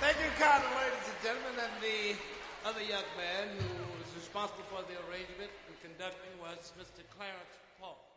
Thank you, kindly, ladies and gentlemen. And the other young man who was responsible for the arrangement and conducting was Mr. Clarence Paul.